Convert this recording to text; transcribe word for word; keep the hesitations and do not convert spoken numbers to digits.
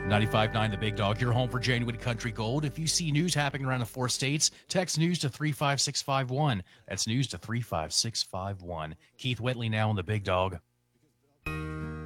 ninety-five point nine The Big Dog, your home for genuine country gold. If you see news happening around the four states, text news to three five six five one. That's news to three five six five one. Keith Whitley now on The Big Dog.